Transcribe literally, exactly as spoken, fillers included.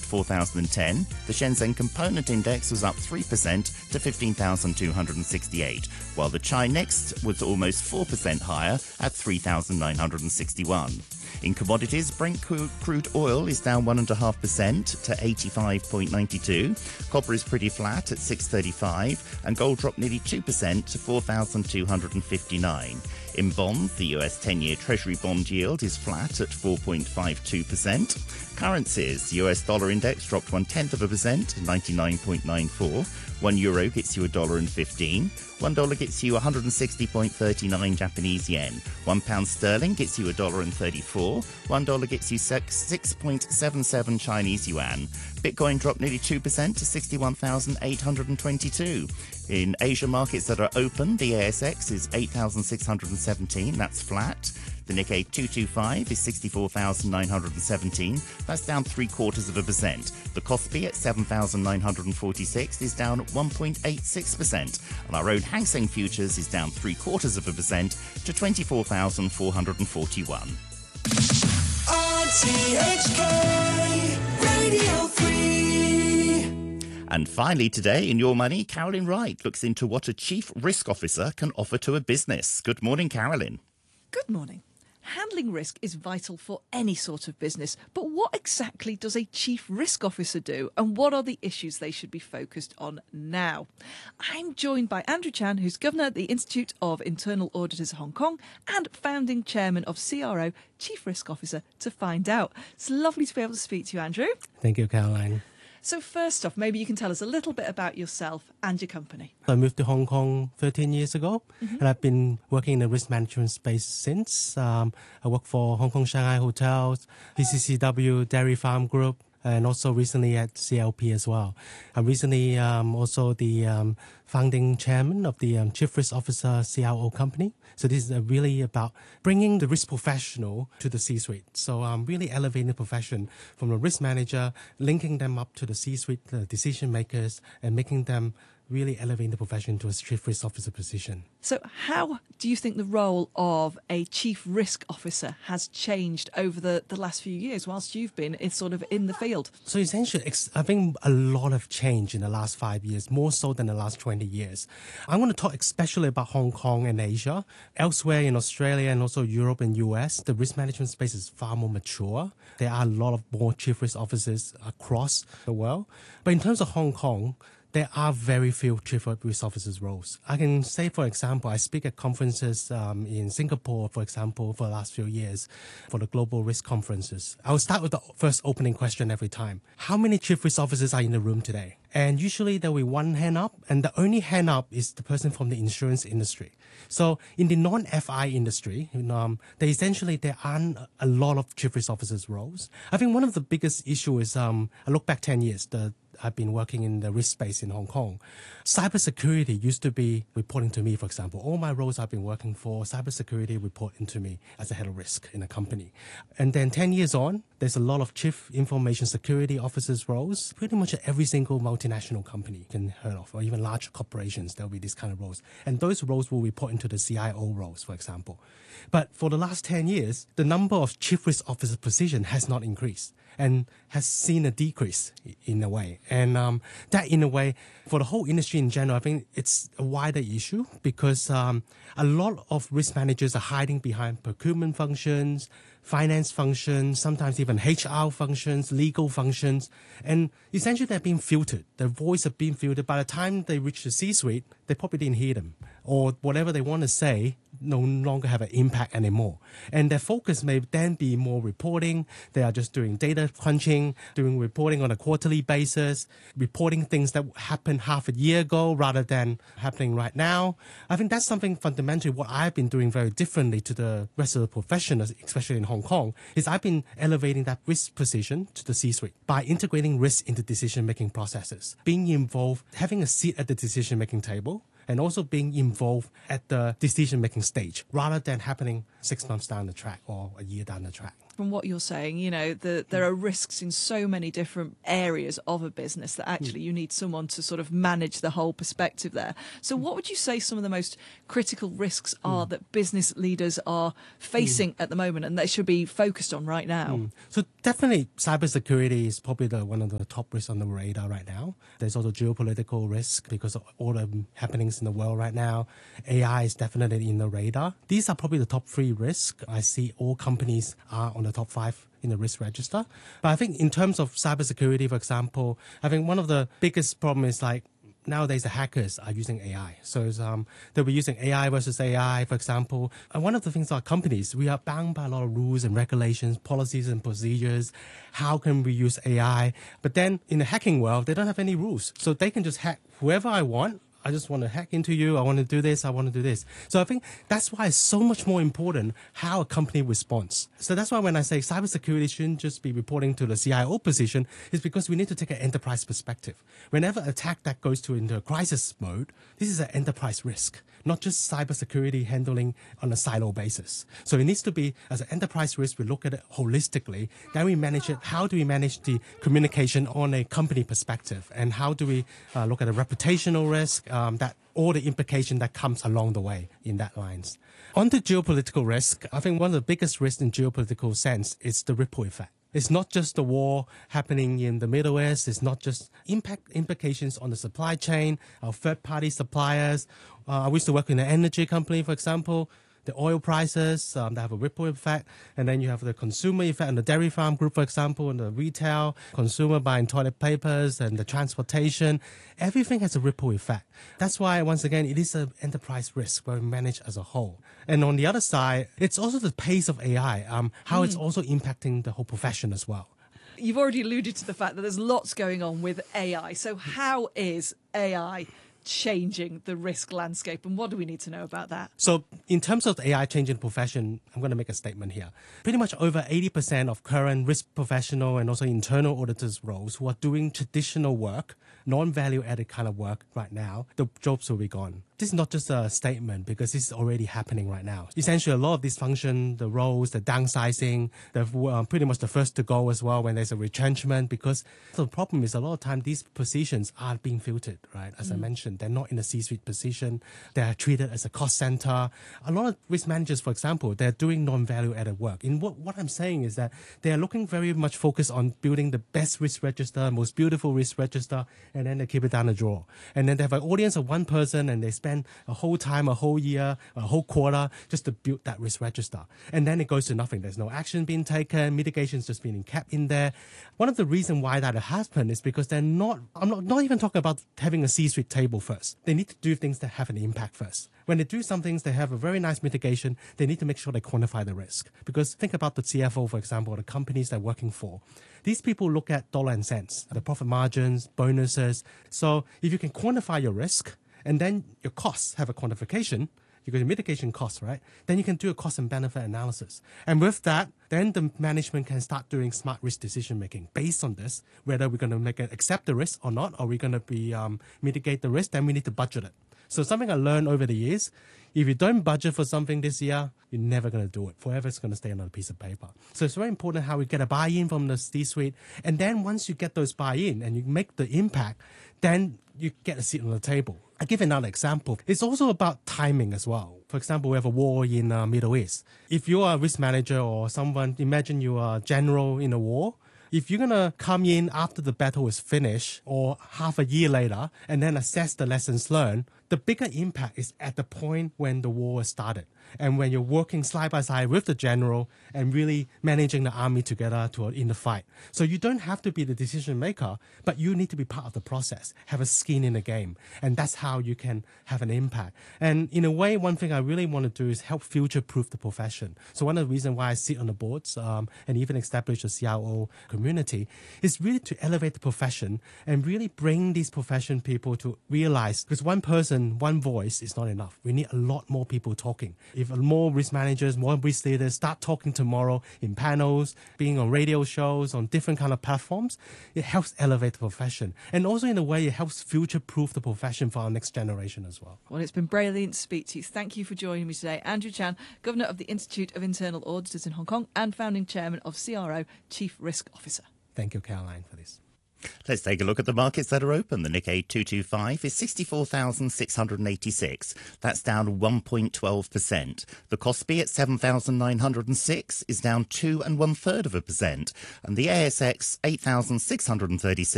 four thousand ten, the Shenzhen Component Index was up three percent to fifteen thousand two hundred sixty-eight, while the Chi-Next was almost four percent higher at three thousand nine hundred sixty-one. In commodities, Brent crude oil is down one point five percent to eighty-five point nine two. Copper is pretty flat at six thirty-five, and gold dropped nearly two percent to four thousand two hundred fifty-nine. In bonds, the U S ten-year Treasury bond yield is flat at four point five two percent. Currencies, the U S dollar index dropped one-tenth of a percent to ninety-nine point nine four. One euro gets you a dollar and fifteen. One dollar gets you one hundred sixty point three nine Japanese yen. One pound sterling gets you a dollar and thirty-four. One dollar gets you six point seven seven Chinese yuan. Bitcoin dropped nearly two percent to sixty-one thousand eight hundred twenty-two. In Asia markets that are open, the A S X is eight thousand six hundred seventeen. That's flat. The Nikkei two twenty-five is sixty-four thousand nine hundred seventeen. That's down three quarters of a percent. The Kospi at seven thousand nine hundred forty-six is down one point eight six percent. And our own Hang Seng Futures is down three quarters of a percent to twenty-four thousand four hundred forty-one. R T H K Radio three. And finally today, in Your Money, Carolyn Wright looks into what a chief risk officer can offer to a business. Good morning, Carolyn. Good morning. Handling risk is vital for any sort of business, but what exactly does a chief risk officer do, and what are the issues they should be focused on now? I'm joined by Andrew Chan, who's governor at the Institute of Internal Auditors Hong Kong and founding chairman of C R O, Chief Risk Officer, to find out. It's lovely to be able to speak to you, Andrew. Thank you, Caroline. So first off, maybe you can tell us a little bit about yourself and your company. I moved to Hong Kong thirteen years ago, Mm-hmm. and I've been working in the risk management space since. Um, I work for Hong Kong Shanghai Hotels, P C C W, Dairy Farm Group, and also recently at C L P as well. I'm recently um, also the um, founding chairman of the um, Chief Risk Officer C R O company. So this is uh, really about bringing the risk professional to the C-suite. So I'm um, really elevating the profession from a risk manager, linking them up to the C-suite, the decision makers, and making them really elevating the profession to a chief risk officer position. So how do you think the role of a chief risk officer has changed over the, the last few years whilst you've been in, sort of in the field? So essentially, I think a lot of change in the last five years, more so than the last twenty years. I'm going to talk especially about Hong Kong and Asia. Elsewhere in Australia and also Europe and U S, the risk management space is far more mature. There are a lot of more chief risk officers across the world. But in terms of Hong Kong, there are very few chief risk officers roles. I can say, for example, I speak at conferences um, in Singapore, for example, for the last few years, for the global risk conferences. I'll start with the first opening question every time. How many chief risk officers are in the room today? And usually there will be one hand up, and the only hand up is the person from the insurance industry. So in the non-F I industry, you know, um, there essentially there aren't a lot of chief risk officers roles. I think one of the biggest issues is, um, I look back ten years, the I've been working in the risk space in Hong Kong. Cybersecurity used to be reporting to me, for example. All my roles I've been working for, cybersecurity reporting to me as a head of risk in a company. And then ten years on, there's a lot of chief information security officers roles. Pretty much every single multinational company you can heard of, or even large corporations, there'll be these kind of roles. And those roles will report into the C I O roles, for example. But for the last ten years, the number of chief risk officer position has not increased and has seen a decrease in a way. And um, that, in a way, for the whole industry in general, I think it's a wider issue because um, a lot of risk managers are hiding behind procurement functions, finance functions, sometimes even H R functions, legal functions. And essentially, they're being filtered. Their voice are being filtered. By the time they reach the C-suite, they probably didn't hear them. Or whatever they want to say no longer have an impact anymore. And their focus may then be more reporting. They are just doing data crunching, doing reporting on a quarterly basis, reporting things that happened half a year ago rather than happening right now. I think that's something fundamentally what I've been doing very differently to the rest of the professionals, especially in Hong Kong, is I've been elevating that risk position to the C-suite by integrating risk into decision-making processes, being involved, having a seat at the decision-making table, and also being involved at the decision-making stage rather than happening six months down the track or a year down the track. From what you're saying, you know, the, there are risks in so many different areas of a business that actually you need someone to sort of manage the whole perspective there. So what would you say some of the most critical risks are mm. that business leaders are facing mm. at the moment and they should be focused on right now? Mm. So definitely cybersecurity is probably the, one of the top risks on the radar right now. There's also geopolitical risk because of all the happenings in the world right now. A I is definitely in the radar. These are probably the top three risks. I see all companies are on the top five in the risk register. But I think in terms of cybersecurity, for example, I think one of the biggest problems is like nowadays the hackers are using A I. So it's, um, they'll be using A I versus A I, for example. And one of the things are companies, we are bound by a lot of rules and regulations, policies and procedures. How can we use A I? But then in the hacking world, they don't have any rules. So they can just hack whoever I want. I just want to hack into you. I want to do this. I want to do this. So I think that's why it's so much more important how a company responds. So that's why when I say cybersecurity shouldn't just be reporting to the C I O position, is because we need to take an enterprise perspective. Whenever attack that goes to into a crisis mode, this is an enterprise risk, not just cybersecurity handling on a silo basis. So it needs to be, as an enterprise risk, we look at it holistically. Then we manage it. How do we manage the communication on a company perspective? And how do we uh, look at a reputational risk? Um, that all the implication that comes along the way in that lines. On the geopolitical risk, I think one of the biggest risks in geopolitical sense is the ripple effect. It's not just the war happening in the Middle East. It's not just impact implications on the supply chain, our third-party suppliers. Uh, I used to work in an energy company, for example. The oil prices, um, they have a ripple effect. And then you have the consumer effect on the dairy farm group, for example, and the retail, consumer buying toilet papers and the transportation. Everything has a ripple effect. That's why, once again, it is an enterprise risk where we manage as a whole. And on the other side, it's also the pace of A I, um, how mm. it's also impacting the whole profession as well. You've already alluded to the fact that there's lots going on with A I. So how is A I changing the risk landscape, and what do we need to know about that? So in terms of the A I changing the profession, I'm going to make a statement here. Pretty much over eighty percent of current risk professional and also internal auditors roles who are doing traditional work, non-value added kind of work right now, the jobs will be gone. This is not just a statement because this is already happening right now. Essentially, a lot of these functions, the roles, the downsizing, they're uh, pretty much the first to go as well when there's a retrenchment, because the problem is a lot of time these positions are being filtered, right? As mm. I mentioned, they're not in a C-suite position. They're treated as a cost center. A lot of risk managers, for example, they're doing non-value added work. In what, what I'm saying is that they're looking very much focused on building the best risk register, most beautiful risk register, and then they keep it down the drawer. And then they have an audience of one person and they spend a whole time, a whole year, a whole quarter just to build that risk register. And then it goes to nothing. There's no action being taken. Mitigation's just being kept in there. One of the reasons why that happened is because they're not, I'm not, not even talking about having a C-suite table first. They need to do things that have an impact first. When they do some things, they have a very nice mitigation. They need to make sure they quantify the risk. Because think about the C F O, for example, or the companies they're working for. These people look at dollar and cents, the profit margins, bonuses. So if you can quantify your risk, and then your costs have a quantification, you got your mitigation costs, right? Then you can do a cost and benefit analysis. And with that, then the management can start doing smart risk decision making based on this, whether we're going to make it accept the risk or not, or we're going to be um, mitigate the risk, then we need to budget it. So something I learned over the years, if you don't budget for something this year, you're never going to do it. Forever it's going to stay on a piece of paper. So it's very important how we get a buy-in from the C-suite. And then once you get those buy-in and you make the impact, then you get a seat on the table. I'll give another example. It's also about timing as well. For example, we have a war in the uh, Middle East. If you are a risk manager or someone, imagine you are a general in a war. If you're going to come in after the battle is finished or half a year later and then assess the lessons learned, the bigger impact is at the point when the war started. And when you're working side by side with the general and really managing the army together to in the fight. So you don't have to be the decision maker, but you need to be part of the process, have a skin in the game. And that's how you can have an impact. And in a way, one thing I really want to do is help future-proof the profession. So one of the reasons why I sit on the boards um, and even establish a C I O community is really to elevate the profession and really bring these profession people to realize, because one person person, one voice is not enough. We need a lot more people talking. If more risk managers, more risk leaders start talking tomorrow in panels, being on radio shows, on different kind of platforms, it helps elevate the profession. And also in a way, it helps future-proof the profession for our next generation as well. Well, it's been brilliant to speak to you. Thank you for joining me today. Andrew Chan, Governor of the Institute of Internal Auditors in Hong Kong and founding chairman of C R O, Chief Risk Officer. Thank you, Caroline, for this. Let's take a look at the markets that are open. The Nikkei two twenty-five is sixty-four thousand six hundred eighty-six. That's down one point one two percent. The Kospi at seven thousand nine hundred six is down two and one third of a percent. And the A S X eight thousand six hundred thirty-six